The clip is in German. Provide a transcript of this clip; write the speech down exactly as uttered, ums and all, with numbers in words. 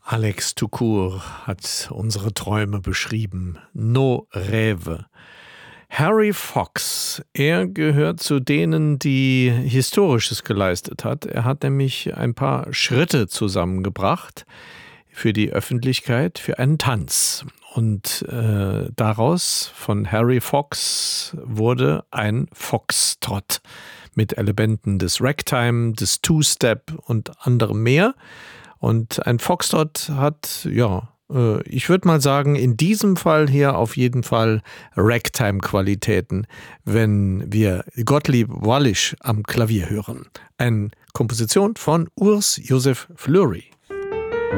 Alex Tukur hat unsere Träume beschrieben. No Rêve. Harry Fox, er gehört zu denen, die Historisches geleistet hat. Er hat nämlich ein paar Schritte zusammengebracht für die Öffentlichkeit, für einen Tanz. Und äh, daraus, von Harry Fox, wurde ein Foxtrot mit Elementen des Ragtime, des Two-Step und anderem mehr. Und ein Foxtrot hat, ja, äh, ich würde mal sagen, in diesem Fall hier auf jeden Fall Ragtime-Qualitäten, wenn wir Gottlieb Wallisch am Klavier hören. Eine Komposition von Urs Josef Fleury.